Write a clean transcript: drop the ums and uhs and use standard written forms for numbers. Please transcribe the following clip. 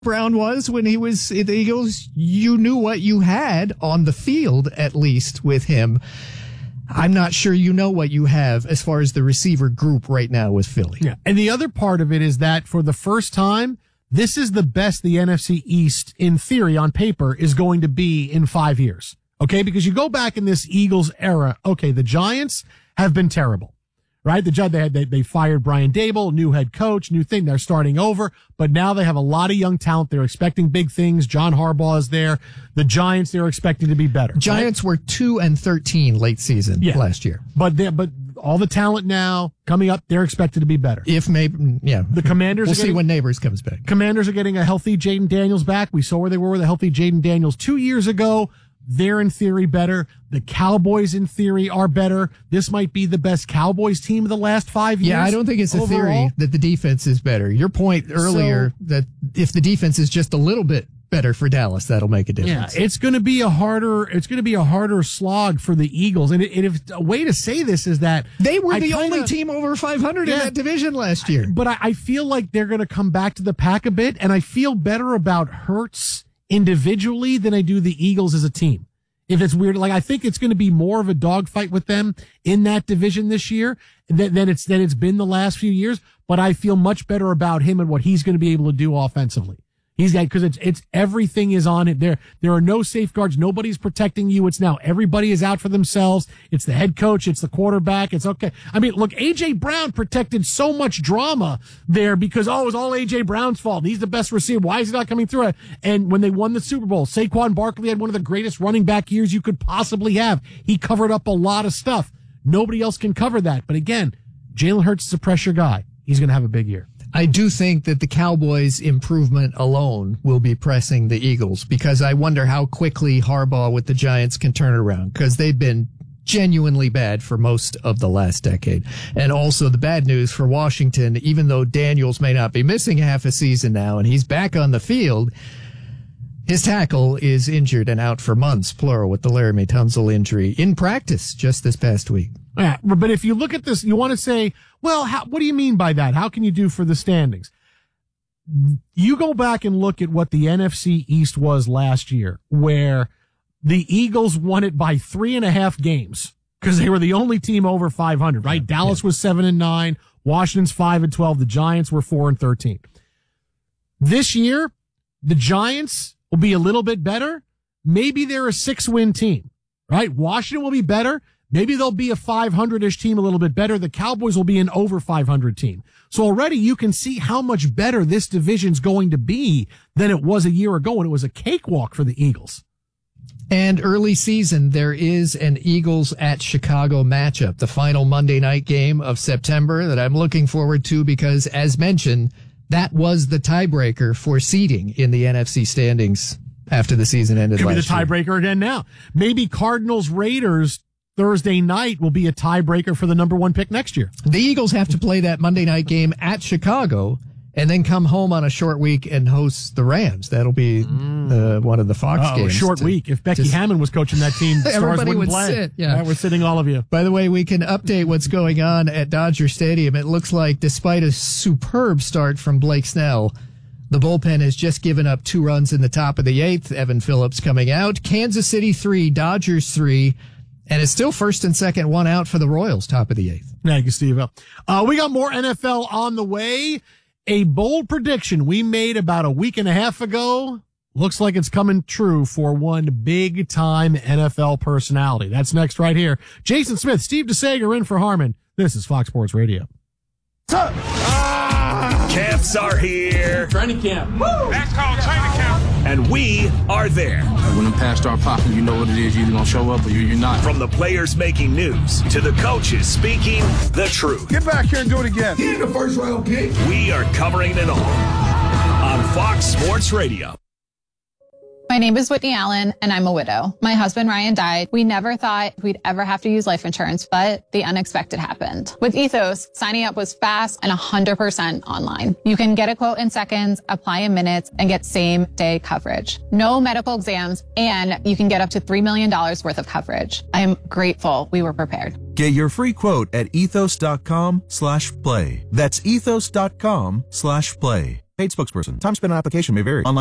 Brown was when he was at the Eagles. You knew what you had on the field, at least with him. I'm not sure you know what you have as far as the receiver group right now with Philly. Yeah. And the other part of it is that for the first time, this is the best the NFC East, in theory, on paper, is going to be in 5 years. Okay? Because you go back in this Eagles era, okay, the Giants have been terrible, right? They fired Brian Dable, new head coach, new thing. They're starting over, but now they have a lot of young talent. They're expecting big things. John Harbaugh is there. The Giants, they're expecting to be better. Giants were 2-13 late season last year. But all the talent now coming up, they're expected to be better. The Commanders. We'll see when Neighbors comes back. Commanders are getting a healthy Jaden Daniels back. We saw where they were with a healthy Jaden Daniels 2 years ago. They're in theory better. The Cowboys in theory are better. This might be the best Cowboys team of the last 5 years. Yeah, I don't think it's a theory that the defense is better. Your point earlier that if the defense is just a little bit better for Dallas, that'll make a difference. Yeah, it's going to be a harder slog for the Eagles. And if a way to say this is that they were the only team over 500 in that division last year. But I feel like they're going to come back to the pack a bit, and I feel better about Hurts individually than I do the Eagles as a team. If it's weird, like I think it's going to be more of a dogfight with them in that division this year than it's been the last few years. But I feel much better about him and what he's going to be able to do offensively. He's got, because it's everything is on it. There are no safeguards. Nobody's protecting you. It's now everybody is out for themselves. It's the head coach. It's the quarterback. It's okay. I mean, look, A.J. Brown protected so much drama there because, it was all A.J. Brown's fault. He's the best receiver. Why is he not coming through it? And when they won the Super Bowl, Saquon Barkley had one of the greatest running back years you could possibly have. He covered up a lot of stuff. Nobody else can cover that. But again, Jalen Hurts is a pressure guy. He's going to have a big year. I do think that the Cowboys' improvement alone will be pressing the Eagles because I wonder how quickly Harbaugh with the Giants can turn it around because they've been genuinely bad for most of the last decade. And also the bad news for Washington, even though Daniels may not be missing half a season now and he's back on the field, his tackle is injured and out for months, plural, with the Laramie Tunsil injury in practice just this past week. Yeah, but if you look at this, you want to say, well, what do you mean by that? How can you do for the standings? You go back and look at what the NFC East was last year, where the Eagles won it by 3.5 games because they were the only team over 500, right? Dallas was 7-9, Washington's 5-12, the Giants were 4-13. This year, the Giants will be a little bit better. Maybe they're a 6-win team, right? Washington will be better. Maybe they'll be a 500-ish team a little bit better. The Cowboys will be an over 500 team. So already you can see how much better this division's going to be than it was a year ago when it was a cakewalk for the Eagles. And early season, there is an Eagles at Chicago matchup, the final Monday night game of September that I'm looking forward to because, as mentioned, that was the tiebreaker for seeding in the NFC standings after the season ended last year. Could be the tiebreaker again now. Maybe Cardinals-Raiders Thursday night will be a tiebreaker for the number 1 pick next year. The Eagles have to play that Monday night game at Chicago and then come home on a short week and host the Rams. That'll be one of the Fox games. Short week. If Becky Hammond was coaching that team, the Stars wouldn't play. Sit. Yeah. We're sitting all of you. By the way, we can update what's going on at Dodger Stadium. It looks like despite a superb start from Blake Snell, the bullpen has just given up 2 runs in the top of the 8th. Evan Phillips coming out. Kansas City 3, Dodgers 3. And it's still first and second, 1 out for the Royals, top of the 8th. Thank you, Steve. We got more NFL on the way. A bold prediction we made about a week and a half ago looks like it's coming true for one big-time NFL personality. That's next right here. Jason Smith, Steve DeSager in for Harmon. This is Fox Sports Radio. Camps are here. Training camp. Woo! That's called training camp. And we are there. When the pads start popping, you know what it is. You're either going to show up or you're not. From the players making news to the coaches speaking the truth. Get back here and do it again. He ain't a first-round pick. We are covering it all on Fox Sports Radio. My name is Whitney Allen, and I'm a widow. My husband, Ryan, died. We never thought we'd ever have to use life insurance, but the unexpected happened. With Ethos, signing up was fast and 100% online. You can get a quote in seconds, apply in minutes, and get same-day coverage. No medical exams, and you can get up to $3 million worth of coverage. I am grateful we were prepared. Get your free quote at ethos.com/play. That's ethos.com/play. Paid spokesperson. Time spent on application may vary. Online